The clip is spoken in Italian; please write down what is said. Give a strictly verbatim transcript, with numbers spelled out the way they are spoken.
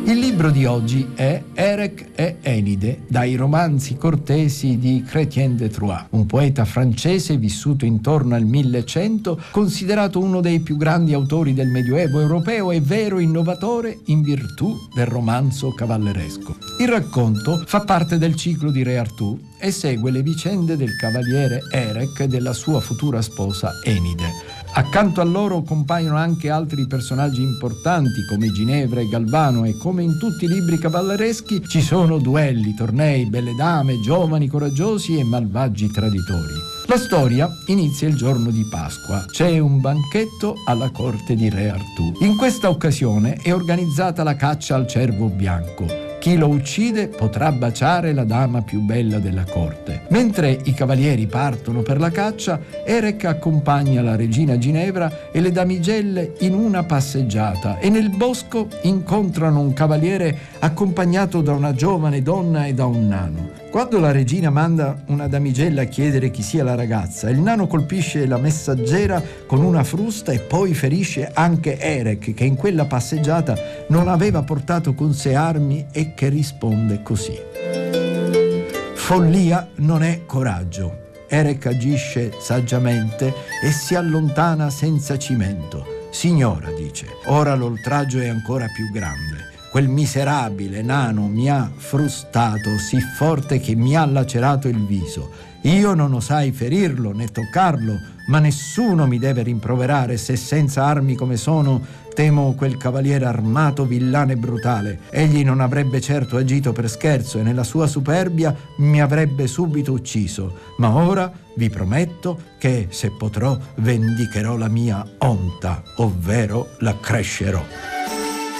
Il libro di oggi è Erec e Enide, dai romanzi cortesi di Chrétien de Troyes, un poeta francese vissuto intorno al millecento, considerato uno dei più grandi autori del Medioevo europeo e vero innovatore in virtù del romanzo cavalleresco. Il racconto fa parte del ciclo di Re Artù e segue le vicende del cavaliere Erec e della sua futura sposa Enide. Accanto a loro compaiono anche altri personaggi importanti come Ginevra e Galvano, e come in tutti i libri cavallereschi ci sono duelli, tornei, belle dame, giovani coraggiosi e malvagi traditori. La storia inizia il giorno di Pasqua. C'è un banchetto alla corte di Re Artù. In questa occasione è organizzata la caccia al cervo bianco. Chi lo uccide potrà baciare la dama più bella della corte. Mentre i cavalieri partono per la caccia, Erec accompagna la regina Ginevra e le damigelle in una passeggiata e nel bosco incontrano un cavaliere accompagnato da una giovane donna e da un nano. Quando la regina manda una damigella a chiedere chi sia la ragazza, il nano colpisce la messaggera con una frusta e poi ferisce anche Erec, che in quella passeggiata non aveva portato con sé armi e che risponde così: follia non è coraggio. Erec agisce saggiamente e si allontana senza cimento. Signora, dice, ora l'oltraggio è ancora più grande. Quel miserabile nano mi ha frustato sì forte che mi ha lacerato il viso. Io non osai ferirlo né toccarlo, ma nessuno mi deve rimproverare se senza armi come sono temo quel cavaliere armato, villano e brutale. Egli non avrebbe certo agito per scherzo e nella sua superbia mi avrebbe subito ucciso. Ma ora vi prometto che, se potrò, vendicherò la mia onta, ovvero l'accrescerò.